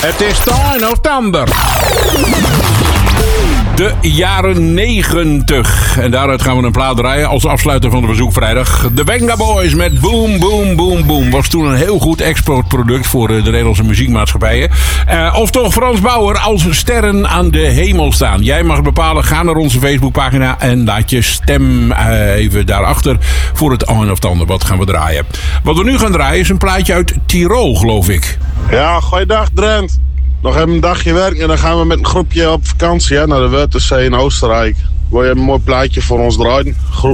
Het is Time of Thunder. De jaren 90. En daaruit gaan we een plaat draaien als afsluiter van de Verzoekvrijdag. De Venga Boys met Boom Boom Boom Boom. Was toen een heel goed exportproduct voor de Nederlandse muziekmaatschappijen. Of toch Frans Bauer als sterren aan de hemel staan. Jij mag bepalen. Ga naar onze Facebookpagina en laat je stem even daarachter voor het Time of Thunder. Wat gaan we draaien? Wat we nu gaan draaien is een plaatje uit Tirol, geloof ik. Ja, goeiedag Drent. Nog even een dagje werken en dan gaan we met een groepje op vakantie naar de Wörthersee in Oostenrijk. Wil je een mooi plaatje voor ons draaien?